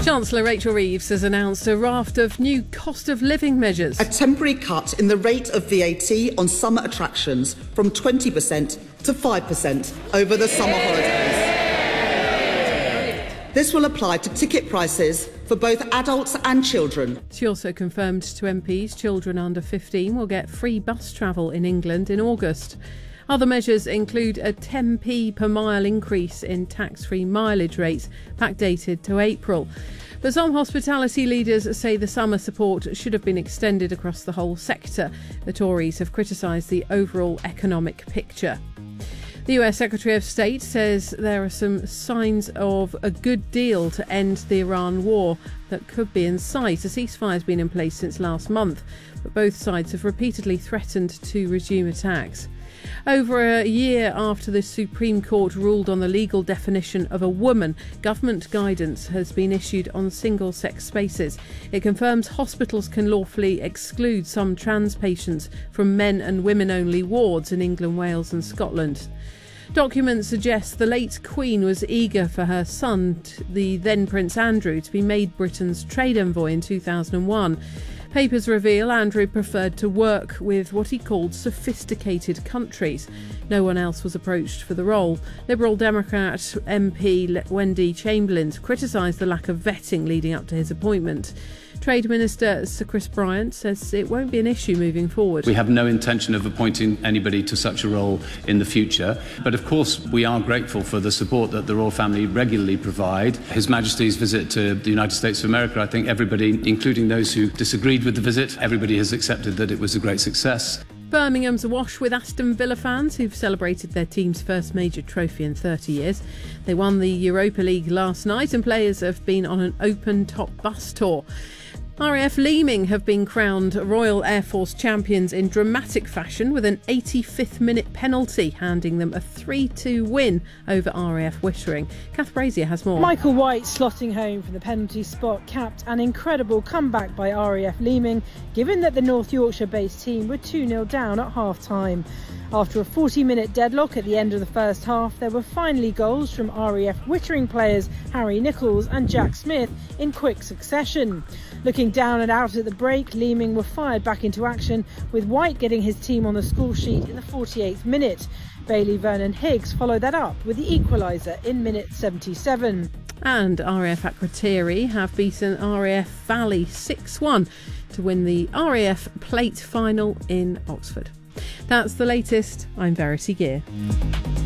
Chancellor Rachel Reeves has announced a raft of new cost of living measures. A temporary cut in the rate of VAT on summer attractions from 20% to 5% over the summer holidays. This will apply to ticket prices for both adults and children. She also confirmed to MPs children under 15 will get free bus travel in England in August. Other measures include a 10p per mile increase in tax-free mileage rates, backdated to April. But some hospitality leaders say the summer support should have been extended across the whole sector. The Tories have criticised the overall economic picture. The US Secretary of State says there are some signs of a good deal to end the Iran war that could be in sight. A ceasefire has been in place since last month, but both sides have repeatedly threatened to resume attacks. Over a year after the Supreme Court ruled on the legal definition of a woman, government guidance has been issued on single-sex spaces. It confirms hospitals can lawfully exclude some trans patients from men and women-only wards in England, Wales and Scotland. Documents suggest the late Queen was eager for her son, the then Prince Andrew, to be made Britain's trade envoy in 2001. Papers reveal Andrew preferred to work with what he called sophisticated countries. No one else was approached for the role. Liberal Democrat MP Wendy Chamberlain criticised the lack of vetting leading up to his appointment. Trade Minister Sir Chris Bryant says it won't be an issue moving forward. We have no intention of appointing anybody to such a role in the future. But of course, we are grateful for the support that the royal family regularly provide. His Majesty's visit to the United States of America, I think everybody, including those who disagreed with the visit, everybody has accepted that it was a great success. Birmingham's awash with Aston Villa fans who've celebrated their team's first major trophy in 30 years. They won the Europa League last night and players have been on an open-top bus tour. RAF Leeming have been crowned Royal Air Force champions in dramatic fashion with an 85th minute penalty handing them a 3-2 win over RAF Wittering. Kath Brazier has more. Michael White slotting home from the penalty spot capped an incredible comeback by RAF Leeming, given that the North Yorkshire-based team were 2-0 down at half-time. After a 40-minute deadlock at the end of the first half, there were finally goals from RAF Wittering players Harry Nichols and Jack Smith in quick succession. Looking down and out at the break, Leeming were fired back into action, with White getting his team on the score sheet in the 48th minute. Bailey Vernon Higgs followed that up with the equaliser in minute 77. And RAF Akrotiri have beaten RAF Valley 6-1 to win the RAF Plate final in Oxford. That's the latest. I'm Verity Gear.